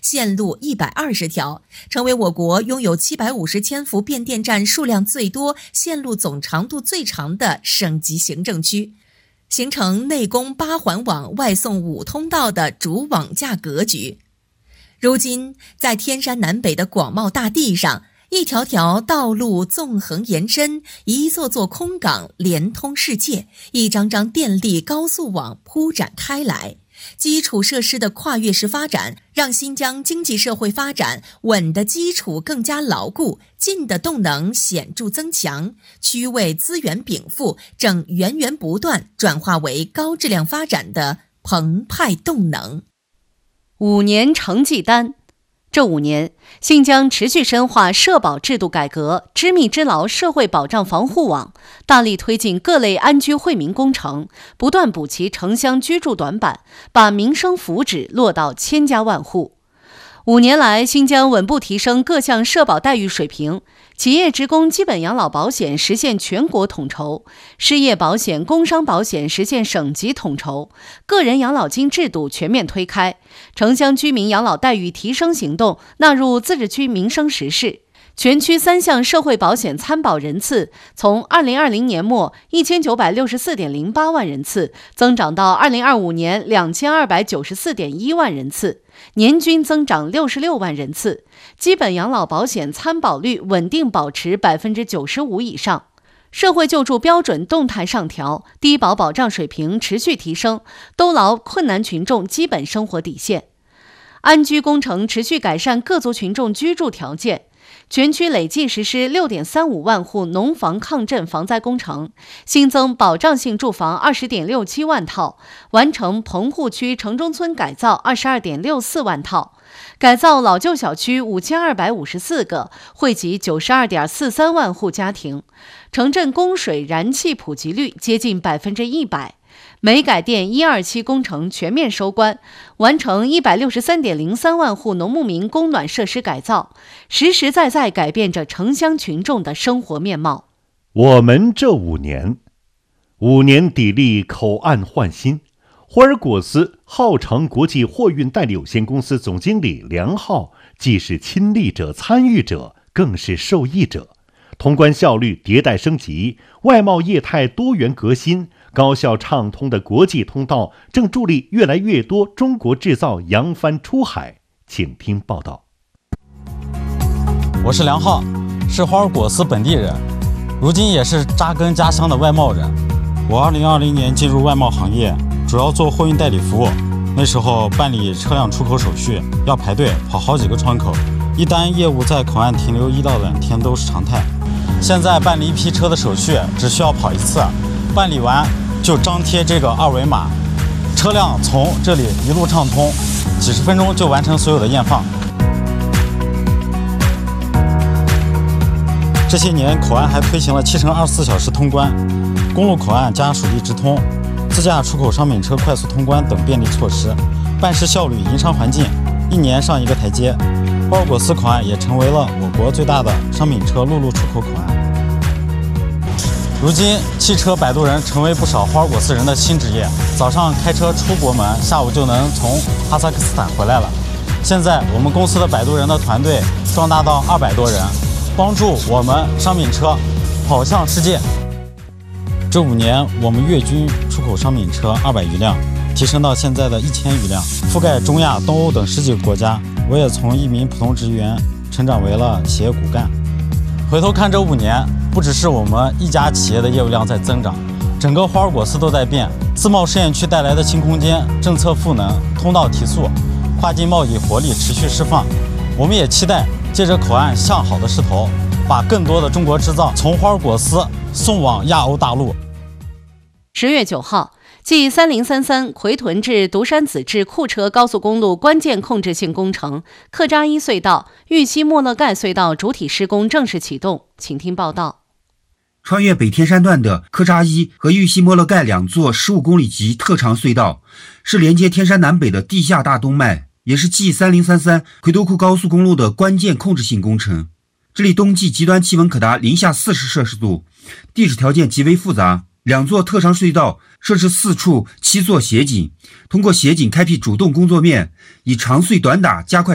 线路120条，成为我国拥有750千伏变电站数量最多、线路总长度最长的省级行政区，形成内供8环网、外送5通道的主网架格局。如今，在天山南北的广袤大地上，一条条道路纵横延伸，一座座空港连通世界，一张张电力高速网铺展开来。基础设施的跨越式发展，让新疆经济社会发展稳的基础更加牢固，进的动能显著增强，区位资源禀赋正源源不断转化为高质量发展的澎湃动能。 5年成绩单。这5年，新疆持续深化社保制度改革，织密织牢社会保障防护网，大力推进各类安居惠民工程，不断补齐城乡居住短板，把民生福祉落到千家万户。5年来，新疆稳步提升各项社保待遇水平，企业职工基本养老保险实现全国统筹，失业保险、工伤保险实现省级统筹，个人养老金制度全面推开，城乡居民养老待遇提升行动纳入自治区民生实事。全区3项社会保险参保人次从2020年末1964.08万人次增长到2025年2294.1万人次，年均增长66万人次，基本养老保险参保率稳定保持95%以上，社会救助标准动态上调，低保保障水平持续提升，兜牢困难群众基本生活底线。安居工程持续改善各族群众居住条件，全区累计实施6.35万户农房抗震防灾工程，新增保障性住房20.67万套，完成棚户区城中村改造22.64万套，改造老旧小区5254个，惠及92.43万户家庭，城镇供水燃气普及率接近100%。煤改电1、2期工程全面收官，完成163.03万户农牧民供暖设施改造，实实在在改变着城乡群众的生活面貌。 我们这5年砥砺口岸焕新。霍尔果斯浩长国际货运代理有限公司总经理梁浩既是亲历者、参与者，更是受益者。通关效率迭代升级，外贸业态多元革新，高效畅通的国际通道正助力越来越多中国制造扬帆出海。请听报道。 我是梁浩，是霍尔果斯本地人，如今也是扎根家乡的外贸人。我2020年进入外贸行业，主要做货运代理服务。那时候办理车辆出口手续要排队跑好几个窗口，一单业务在口岸停留1到2天都是常态。现在办理一批车的手续只需要跑1次，办理完就张贴这个2维码，车辆从这里一路畅通，几十分钟就完成所有的验放。这些年口岸还推行了7乘24小时通关，公路口岸加属地直通，自驾出口商品车快速通关等便利措施，办事效率、营商环境1年上一个台阶。霍尔果斯口岸也成为了我国最大的商品车陆路出口口岸。如今，汽车摆渡人成为不少霍尔果斯人的新职业。早上开车出国门，下午就能从哈萨克斯坦回来了。现在，我们公司的摆渡人的团队壮大到200多人，帮助我们商品车跑向世界。这5年，我们月均出口商品车200余辆，提升到现在的1000余辆，覆盖中亚、东欧等10几个国家。我也从一名普通职员成长为了企业骨干。回头看这5年，不只是我们一家企业的业务量在增长，整个霍尔果斯都在变。自贸试验区带来的新空间、政策赋能、通道提速、跨境贸易活力持续释放。我们也期待借着口岸向好的势头，把更多的中国制造从霍尔果斯送往亚欧大陆。 10月9号，继3033奎屯至独山子至库车高速公路关键控制性工程克扎伊隧道、玉溪莫勒盖隧道主体施工正式启动。请听报道。 穿越北天山段的克扎伊和玉溪莫勒盖2座15公里级特长隧道，是连接天山南北的地下大动脉，也是 G3033 奎多库高速公路的关键控制性工程。这里冬季极端气温可达零下40摄氏度，地质条件极为复杂。2座特长隧道设置4处7座斜井，通过斜井开辟主动工作面，以长隧短打加快